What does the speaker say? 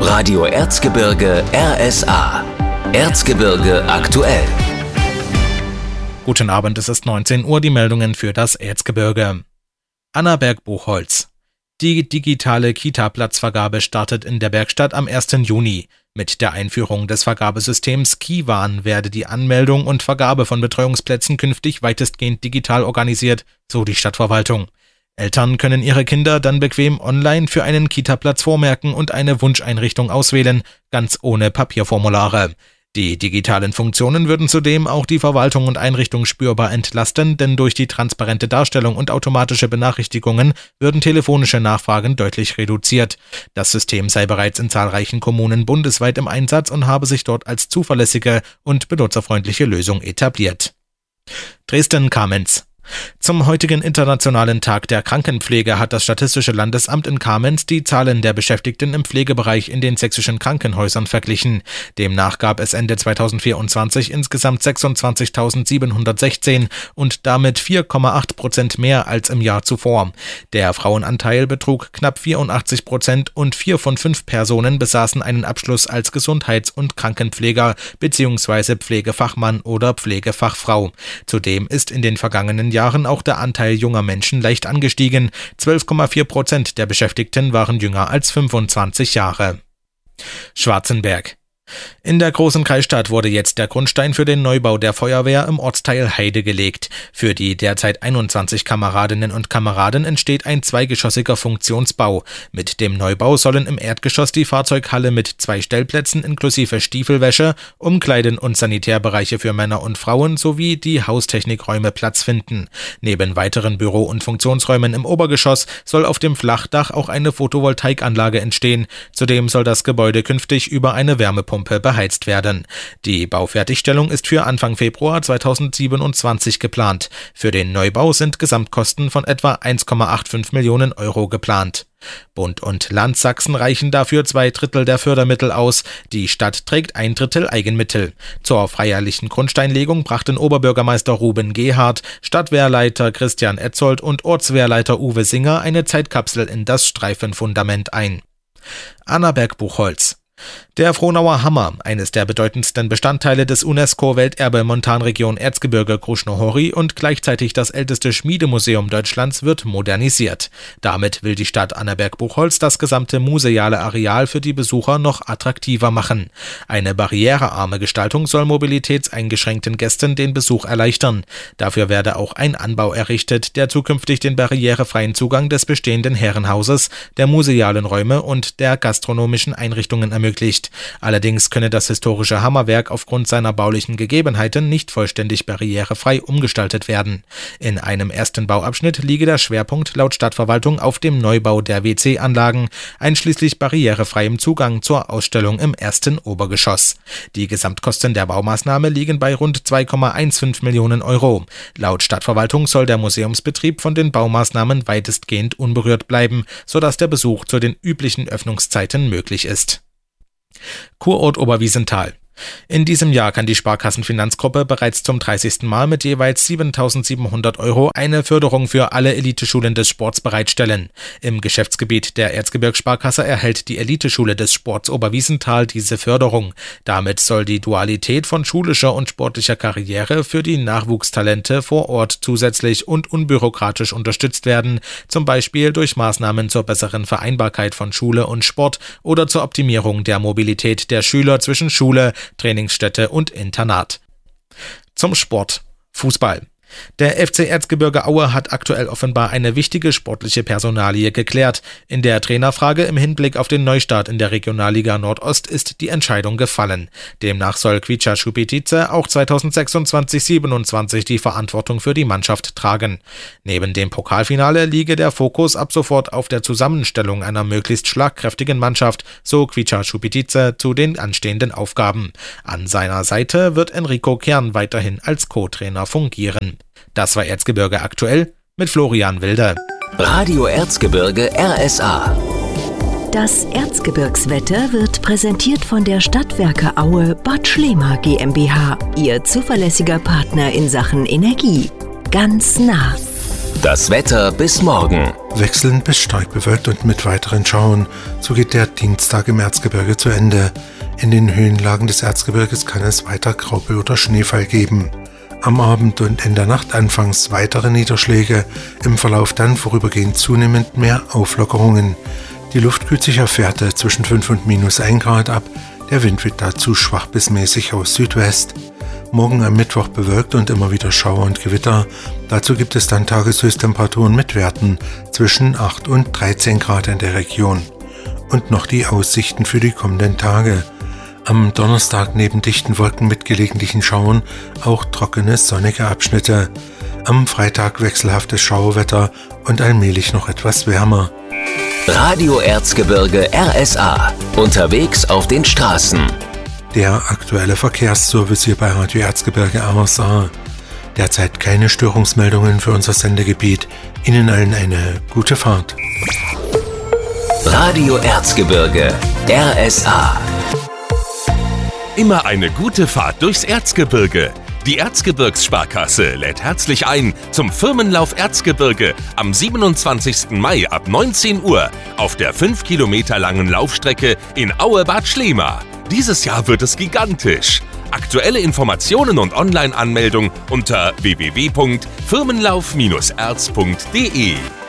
Radio Erzgebirge RSA. Erzgebirge aktuell. Guten Abend, es ist 19 Uhr, die Meldungen für das Erzgebirge. Annaberg-Buchholz. Die digitale Kita-Platzvergabe startet in der Bergstadt am 1. Juni. Mit der Einführung des Vergabesystems Kiwan werde die Anmeldung und Vergabe von Betreuungsplätzen künftig weitestgehend digital organisiert, so die Stadtverwaltung. Eltern können ihre Kinder dann bequem online für einen Kita-Platz vormerken und eine Wunscheinrichtung auswählen, ganz ohne Papierformulare. Die digitalen Funktionen würden zudem auch die Verwaltung und Einrichtung spürbar entlasten, denn durch die transparente Darstellung und automatische Benachrichtigungen würden telefonische Nachfragen deutlich reduziert. Das System sei bereits in zahlreichen Kommunen bundesweit im Einsatz und habe sich dort als zuverlässige und benutzerfreundliche Lösung etabliert. Dresden-Kamenz. Zum heutigen Internationalen Tag der Krankenpflege hat das Statistische Landesamt in Kamenz die Zahlen der Beschäftigten im Pflegebereich in den sächsischen Krankenhäusern verglichen. Demnach gab es Ende 2024 insgesamt 26.716 und damit 4,8% mehr als im Jahr zuvor. Der Frauenanteil betrug knapp 84% und 4 von 5 Personen besaßen einen Abschluss als Gesundheits- und Krankenpfleger bzw. Pflegefachmann oder Pflegefachfrau. Zudem ist in den vergangenen Jahren auch der Anteil junger Menschen leicht angestiegen. 12,4% der Beschäftigten waren jünger als 25 Jahre. Schwarzenberg. In der großen Kreisstadt wurde jetzt der Grundstein für den Neubau der Feuerwehr im Ortsteil Heide gelegt. Für die derzeit 21 Kameradinnen und Kameraden entsteht ein zweigeschossiger Funktionsbau. Mit dem Neubau sollen im Erdgeschoss die Fahrzeughalle mit 2 Stellplätzen inklusive Stiefelwäsche, Umkleiden- und Sanitärbereiche für Männer und Frauen sowie die Haustechnikräume Platz finden. Neben weiteren Büro- und Funktionsräumen im Obergeschoss soll auf dem Flachdach auch eine Photovoltaikanlage entstehen. Zudem soll das Gebäude künftig über eine Wärmepumpe beheizt werden. Die Baufertigstellung ist für Anfang Februar 2027 geplant. Für den Neubau sind Gesamtkosten von etwa 1,85 Millionen Euro geplant. Bund und Land Sachsen reichen dafür 2/3 der Fördermittel aus. Die Stadt trägt 1/3 Eigenmittel. Zur feierlichen Grundsteinlegung brachten Oberbürgermeister Ruben Gehardt, Stadtwehrleiter Christian Etzold und Ortswehrleiter Uwe Singer eine Zeitkapsel in das Streifenfundament ein. Annaberg-Buchholz. Der Frohnauer Hammer, eines der bedeutendsten Bestandteile des UNESCO-Welterbe Montanregion Erzgebirge Krušnohoří und gleichzeitig das älteste Schmiedemuseum Deutschlands, wird modernisiert. Damit will die Stadt Annaberg-Buchholz das gesamte museale Areal für die Besucher noch attraktiver machen. Eine barrierearme Gestaltung soll mobilitätseingeschränkten Gästen den Besuch erleichtern. Dafür werde auch ein Anbau errichtet, der zukünftig den barrierefreien Zugang des bestehenden Herrenhauses, der musealen Räume und der gastronomischen Einrichtungen ermöglicht. Allerdings könne das historische Hammerwerk aufgrund seiner baulichen Gegebenheiten nicht vollständig barrierefrei umgestaltet werden. In einem ersten Bauabschnitt liege der Schwerpunkt laut Stadtverwaltung auf dem Neubau der WC-Anlagen, einschließlich barrierefreiem Zugang zur Ausstellung im ersten Obergeschoss. Die Gesamtkosten der Baumaßnahme liegen bei rund 2,15 Millionen Euro. Laut Stadtverwaltung soll der Museumsbetrieb von den Baumaßnahmen weitestgehend unberührt bleiben, sodass der Besuch zu den üblichen Öffnungszeiten möglich ist. Kurort Oberwiesenthal. In diesem Jahr kann die Sparkassenfinanzgruppe bereits zum 30. Mal mit jeweils 7.700 Euro eine Förderung für alle Eliteschulen des Sports bereitstellen. Im Geschäftsgebiet der Erzgebirgssparkasse erhält die Eliteschule des Sports Oberwiesenthal diese Förderung. Damit soll die Dualität von schulischer und sportlicher Karriere für die Nachwuchstalente vor Ort zusätzlich und unbürokratisch unterstützt werden, zum Beispiel durch Maßnahmen zur besseren Vereinbarkeit von Schule und Sport oder zur Optimierung der Mobilität der Schüler zwischen Schule, Trainingsstätte und Internat. Zum Sport. Fußball. Der FC Erzgebirge Aue hat aktuell offenbar eine wichtige sportliche Personalie geklärt. In der Trainerfrage im Hinblick auf den Neustart in der Regionalliga Nordost ist die Entscheidung gefallen. Demnach soll Kvicha Šupitice auch 2026/27 die Verantwortung für die Mannschaft tragen. Neben dem Pokalfinale liege der Fokus ab sofort auf der Zusammenstellung einer möglichst schlagkräftigen Mannschaft, so Kvicha Šupitice zu den anstehenden Aufgaben. An seiner Seite wird Enrico Kern weiterhin als Co-Trainer fungieren. Das war Erzgebirge aktuell mit Florian Wilde. Radio Erzgebirge RSA. Das Erzgebirgswetter wird präsentiert von der Stadtwerke Aue Bad Schlema GmbH, Ihr zuverlässiger Partner in Sachen Energie. Ganz nah. Das Wetter bis morgen. Wechselnd bis stark bewölkt und mit weiteren Schauern. So geht der Dienstag im Erzgebirge zu Ende. In den Höhenlagen des Erzgebirges kann es weiter Graupel oder Schneefall geben. Am Abend und in der Nacht anfangs weitere Niederschläge, im Verlauf dann vorübergehend zunehmend mehr Auflockerungen. Die Luft kühlt sich auf Werte zwischen 5 und -1 Grad ab, der Wind wird dazu schwach bis mäßig aus Südwest. Morgen am Mittwoch bewölkt und immer wieder Schauer und Gewitter. Dazu gibt es dann Tageshöchsttemperaturen mit Werten zwischen 8 und 13 Grad in der Region. Und noch die Aussichten für die kommenden Tage. Am Donnerstag neben dichten Wolken mit gelegentlichen Schauern auch trockene, sonnige Abschnitte. Am Freitag wechselhaftes Schauerwetter und allmählich noch etwas wärmer. Radio Erzgebirge RSA. Unterwegs auf den Straßen. Der aktuelle Verkehrsservice hier bei Radio Erzgebirge RSA. Derzeit keine Störungsmeldungen für unser Sendegebiet. Ihnen allen eine gute Fahrt. Radio Erzgebirge RSA. Immer eine gute Fahrt durchs Erzgebirge. Die Erzgebirgssparkasse lädt herzlich ein zum Firmenlauf Erzgebirge am 27. Mai ab 19 Uhr auf der 5 Kilometer langen Laufstrecke in Aue-Bad Schlema. Dieses Jahr wird es gigantisch. Aktuelle Informationen und Online-Anmeldung unter www.firmenlauf-erz.de.